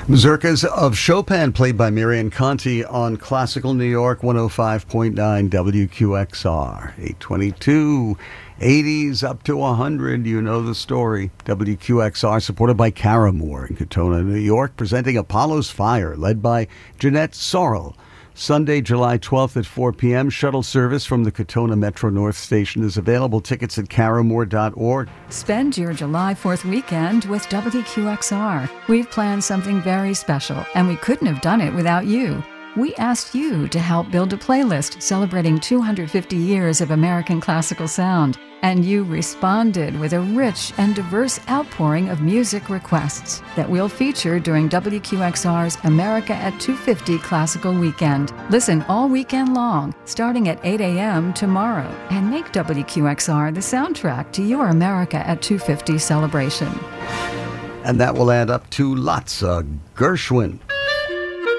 Mazurkas of Chopin, played by Marian Conti on Classical New York 105.9 WQXR. 822, 80s up to 100, you know the story. WQXR, supported by Caramore in Katona, New York, presenting Apollo's Fire, led by Jeanette Sorrell. Sunday, July 12th at 4 p.m. Shuttle service from the Katona Metro North Station is available. Tickets at caramore.org. Spend your July 4th weekend with WQXR. We've planned something very special, and we couldn't have done it without you. We asked you to help build a playlist celebrating 250 years of American classical sound, and you responded with a rich and diverse outpouring of music requests that we'll feature during WQXR's America at 250 Classical Weekend. Listen all weekend long, starting at 8 a.m. tomorrow, and make WQXR the soundtrack to your America at 250 celebration. And that will add up to lots of Gershwin.